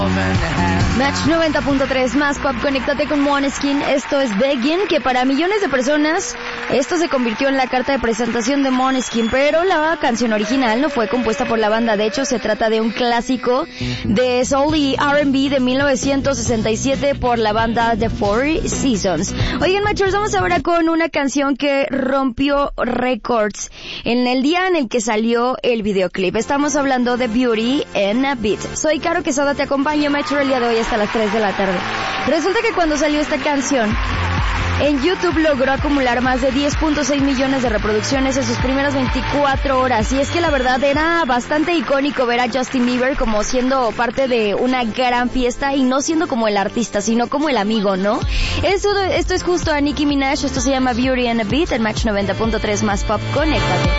Match 90.3 más pop, conéctate con Måneskin. Esto es Begin, que para millones de personas esto se convirtió en la carta de presentación de Måneskin, pero la canción original no fue compuesta por la banda. De hecho, se trata de un clásico de soul y R&B de 1967 por la banda The Four Seasons. Oigan, machos, vamos ahora con una canción que rompió récords en el día en el que salió el videoclip. Estamos hablando de Beauty and a Beat. Soy Caro Quesada, te acompaño, macho, el día de hoy hasta las 3 de la tarde. Resulta que cuando salió esta canción, en YouTube logró acumular más de 10.6 millones de reproducciones en sus primeras 24 horas. Y es que la verdad era bastante icónico ver a Justin Bieber como siendo parte de una gran fiesta y no siendo como el artista, sino como el amigo, ¿no? Esto es justo a Nicki Minaj. Esto se llama Beauty and a Beat, en Match 90.3 más pop, conéctate.